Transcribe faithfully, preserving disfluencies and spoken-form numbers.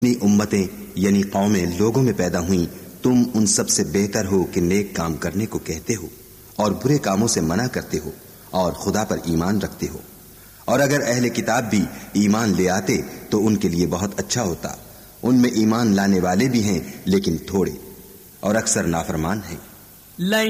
अपनी उम्मतें यानी कौमें लोगों में पैदा हुई, तुम उन सब से बेहतर हो कि नेक काम करने को कहते हो और बुरे कामों से मना करते हो और खुदा पर ईमान रखते हो। और अगर अहले किताब भी ईमान ले आते तो उनके लिए बहुत अच्छा होता। उनमें ईमान लाने वाले भी हैं लेकिन थोड़े, और अक्सर नाफरमान हैं।